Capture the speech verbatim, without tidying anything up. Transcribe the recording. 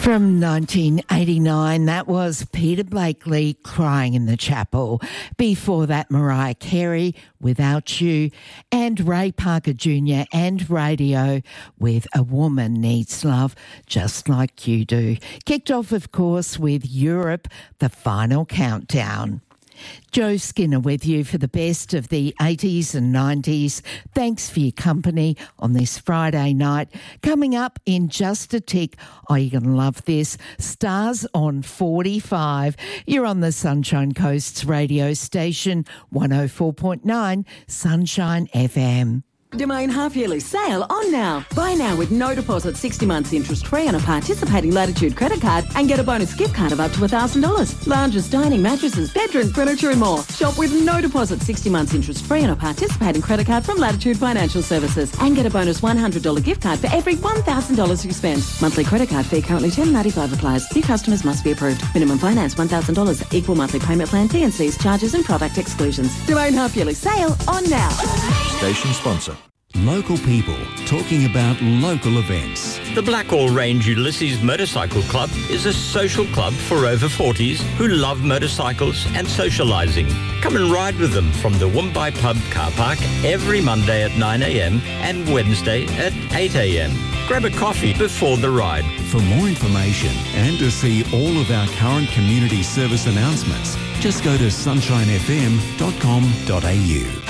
From nineteen eighty-nine, that was Peter Blakely, Crying in the Chapel. Before that, Mariah Carey, Without You, and Ray Parker Junior and Radio with A Woman Needs Love Just Like You Do. Kicked off, of course, with Europe, The Final Countdown. Joe Skinner with you for the best of the eighties and nineties. Thanks for your company on this Friday night. Coming up in just a tick, oh, you're going to love this, Stars on forty-five. You're on the Sunshine Coast's radio station, one oh four point nine Sunshine F M. Domain half-yearly sale on now. Buy now with no deposit, sixty months interest-free on a participating Latitude credit card and get a bonus gift card of up to one thousand dollars. Lounges, dining, mattresses, bedroom furniture and more. Shop with no deposit, sixty months interest-free on a participating credit card from Latitude Financial Services and get a bonus one hundred dollars gift card for every one thousand dollars you spend. Monthly credit card fee currently ten dollars ninety-five applies. New customers must be approved. Minimum finance one thousand dollars. Equal monthly payment plan, T and C's, charges and product exclusions. Domain half-yearly sale on now. Station sponsor. Local people talking about local events. The Blackall Range Ulysses Motorcycle Club is a social club for over forties who love motorcycles and socialising. Come and ride with them from the Woombye Pub car park every Monday at nine a.m. and Wednesday at eight a.m. Grab a coffee before the ride. For more information and to see all of our current community service announcements, just go to sunshine f m dot com dot a u.